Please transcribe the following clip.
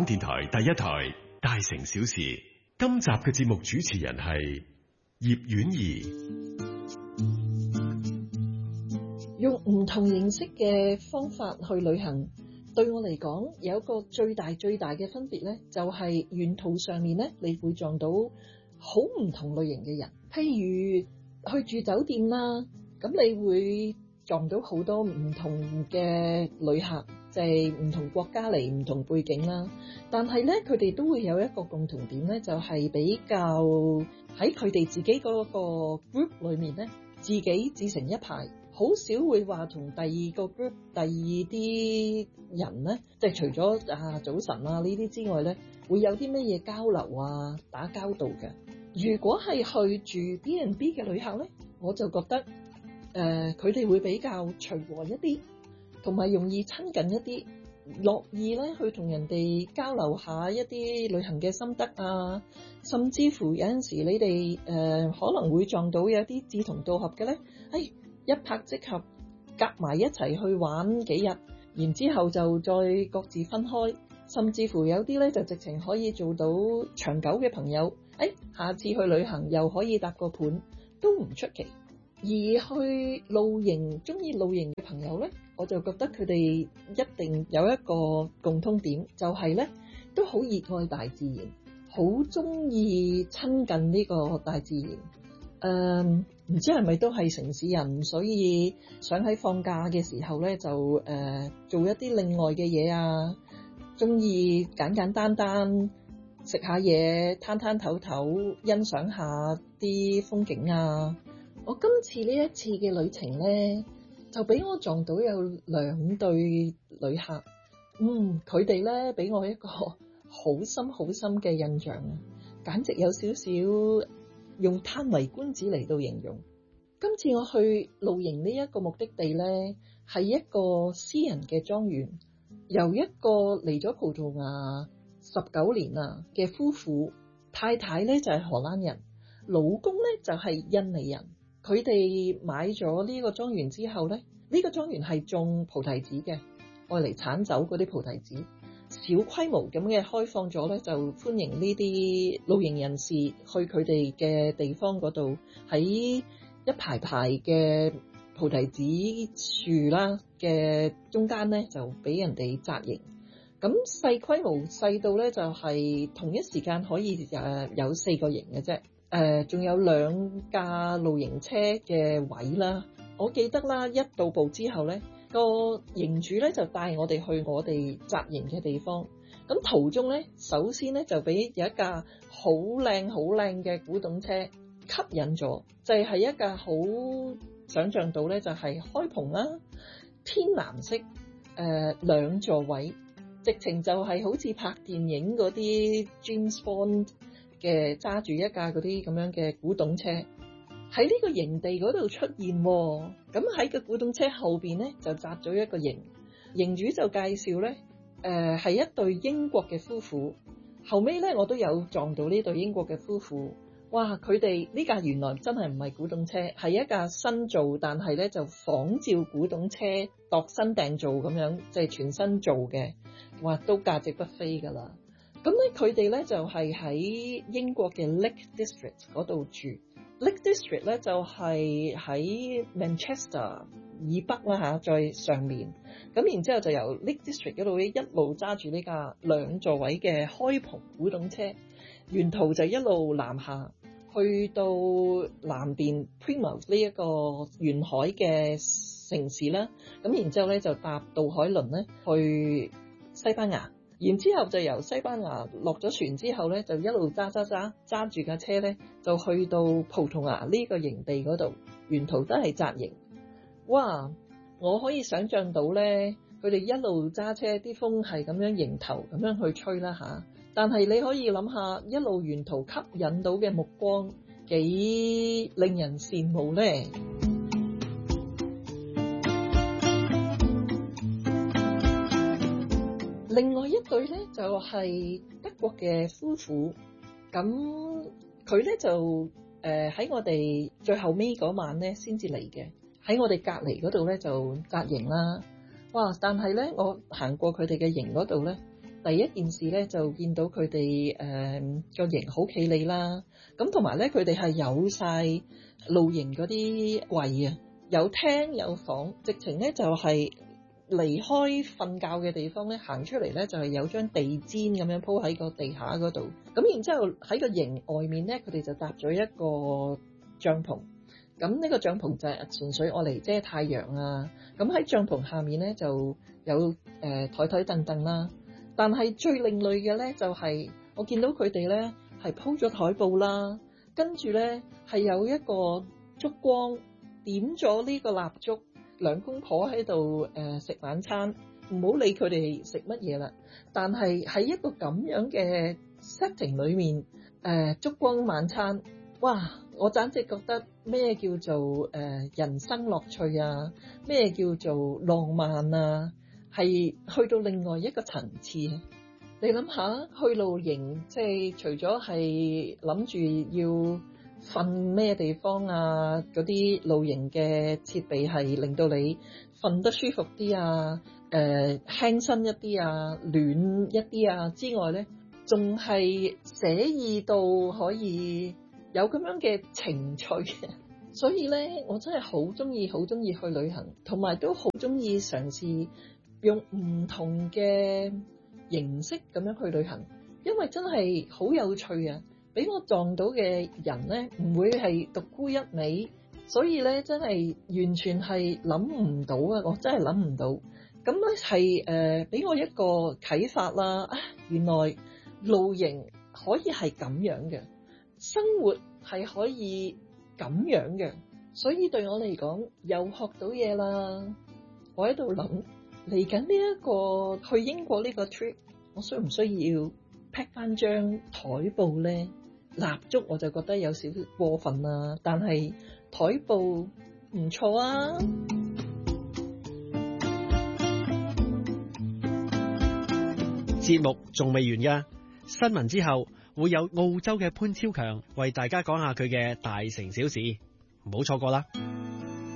電台第一台大城小事，今集嘅節目主持人係葉婉儀。 用唔同形式嘅方法去旅行，對我嚟講有一個最大嘅分別呢，就係沿途上面呢，你會撞到好唔同類型嘅人。譬如去住酒店啦，咁你會撞到好多唔同嘅旅客，就係唔同國家嚟，唔同背景啦。但係呢，佢哋都會有一個共同點呢，就係比較喺佢哋自己嗰個 group 裏面呢，自己自成一派。好少會話同第二個 group、第二啲人呢，即係除咗早晨啊呢啲之外呢，會有啲乜嘢交流啊、打交道嘅。如果係去住 B&B 嘅旅客呢，我就覺得佢哋會比較隨和一啲，同埋容易親近一啲，樂意咧去同人哋交流下一啲旅行嘅心得啊，甚至乎有陣時你哋可能會撞到有啲志同道合嘅呢。一拍即合，夾埋一齊去玩幾日，然之後就再各自分開，甚至乎有啲咧就直情可以做到長久嘅朋友。下次去旅行又可以搭個伴，都唔出奇。而去露營，中意露營嘅朋友咧，我就覺得佢哋一定有一個共通點，就係咧都好熱愛大自然，好中意親近呢個大自然。唔知係咪都係城市人，所以想喺放假嘅時候咧就做一啲另外嘅嘢啊，中意簡單食下嘢，攤唞唞，欣賞下啲風景啊。我今次呢一次嘅旅程咧，就俾我撞到有2對旅客，佢哋咧俾我一個好深嘅印象啊，簡直有少少用嘆為觀止嚟到形容。今次我去露營呢一個目的地呢，係一個私人嘅莊園，由一個嚟咗葡萄牙19年嘅夫婦，太太呢就係荷蘭人，老公呢就係印尼人。佢哋買咗呢個莊園之後呢，呢個莊園係種菩提子嘅，愛嚟鏟走嗰啲菩提子。小規模咁嘅開放咗咧，就歡迎呢啲露營人士去佢哋嘅地方嗰度，喺一排嘅菩提子樹啦嘅中間咧，就俾人哋紮營。咁細規模細到咧，就係同一時間可以有4個營嘅啫。仲有2架露營車嘅位啦。我記得啦，一到埗之後咧，個營主咧就帶我哋去我哋紮營嘅地方。咁途中咧，首先咧就俾有一架好靚嘅古董車吸引咗，就係一架好想像到咧，就係開篷啦，天藍色，2座位，直情就係好似拍電影嗰啲 James Bond 嘅揸住一架嗰啲咁樣嘅古董車。喺呢個營地嗰度出現，咁喺個古董車後邊咧就紮咗一個營。營主就介紹咧，係一對英國嘅夫婦。後尾咧我都有撞到呢對英國嘅夫婦。哇！佢哋呢架原來真係唔係古董車，係一架新造，但係咧就仿照古董車度身訂造咁樣，即係全新做嘅。哇！都價值不菲㗎啦。咁咧佢哋咧就係喺英國嘅 Lake District 嗰度住。Lake District 咧就係喺 Manchester 以北啦，在上面。咁然之後就由 Lake District 嗰度一路揸住呢架2座位嘅開篷古董車，沿途就一路南下，去到南邊 Plymouth 呢一個沿海嘅城市啦。咁然之後咧就搭渡海輪咧去西班牙。然之後就由西班牙落咗船之後咧，就一路揸住架車咧，就去到葡萄牙呢個營地嗰度，沿途都係紮營。哇！我可以想像到咧，佢哋一路揸車，啲風係咁樣迎頭咁樣去吹啦嚇。但係你可以諗下，一路沿途吸引到嘅目光幾令人羨慕咧。另外一對咧就係德國嘅夫婦，咁佢咧就喺我哋最後尾嗰晚咧先至嚟嘅，喺我哋隔離嗰度咧就紮營啦。哇！但係咧我行過佢哋嘅營嗰度咧， 第一件事咧就見到佢哋個營好企理啦，咁同埋咧佢哋係有晒露營嗰啲櫃啊，有廳有房，直情咧就係離開瞓覺嘅地方咧，行出嚟咧就係有張地氈咁樣鋪喺個地下嗰度，咁然之後喺個營外面咧，佢哋就搭咗一個帳篷。咁呢個帳篷就係純粹愛嚟遮太陽啊！咁喺帳篷下面咧就有台凳凳啦。但係最另類嘅咧就係我見到佢哋咧係鋪咗台布啦，跟住咧係有一個燭光點咗呢個蠟燭，兩公婆喺度食晚餐，唔好理佢哋食乜嘢啦。但係喺一個咁樣嘅 setting 裏面，燭光晚餐，哇！我簡直覺得咩叫做人生樂趣啊，咩叫做浪漫啊，係去到另外一個層次。你諗下去露營，即係除咗係諗住要瞓咩地方啊，嗰啲露營嘅設備係令到你瞓得舒服啲啊，輕身一啲啊，暖一啲啊之外咧，仲係寫意到可以有咁樣嘅情趣，所以咧，我真係好中意去旅行，同埋都好中意嘗試用唔同嘅形式咁樣去旅行，因為真係好有趣啊！俾我撞到嘅人咧，唔會係獨孤一味，所以咧真係完全係諗唔到啊！我真係諗唔到，咁咧係俾我一個啟發啦！原來露營可以係咁樣嘅。生活係可以咁樣嘅，所以對我嚟講又學到嘢啦。我喺度諗嚟緊呢一個去英國呢個 trip， 我需唔需要 pack 翻張台布咧？蠟燭我就覺得有少少過分啦，但係台布唔錯啊。 節目仲未完㗎，新聞之後會有澳洲嘅潘超強為大家講下佢嘅大城小事，唔好錯過啦。